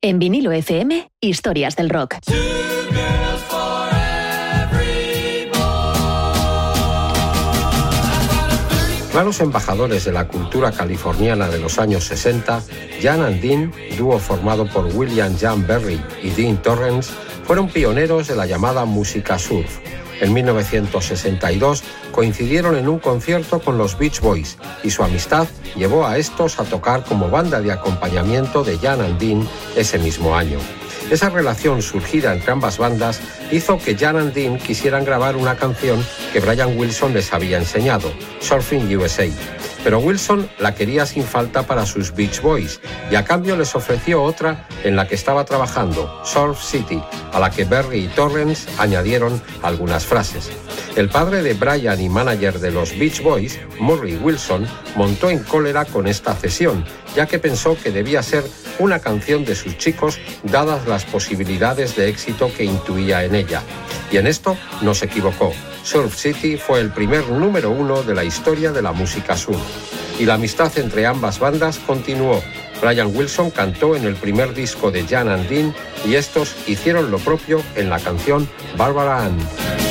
En Vinilo FM, historias del rock. Claros embajadores de la cultura californiana de los años 60, Jan and Dean, dúo formado por William Jan Berry y Dean Torrence, fueron pioneros de la llamada música surf. En 1962 coincidieron en un concierto con los Beach Boys y su amistad llevó a estos a tocar como banda de acompañamiento de Jan and Dean ese mismo año. Esa relación surgida entre ambas bandas hizo que Jan and Dean quisieran grabar una canción que Brian Wilson les había enseñado, Surfing USA. Pero Wilson la quería sin falta para sus Beach Boys y a cambio les ofreció otra en la que estaba trabajando, Surf City, a la que Berry y Torrence añadieron algunas frases. El padre de Brian y manager de los Beach Boys, Murray Wilson, montó en cólera con esta cesión, ya que pensó que debía ser una canción de sus chicos dadas las posibilidades de éxito que intuía en ella. Y en esto no se equivocó. Surf City fue el primer número 1 de la historia de la música surf. Y la amistad entre ambas bandas continuó. Brian Wilson cantó en el primer disco de Jan and Dean y estos hicieron lo propio en la canción Barbara Ann.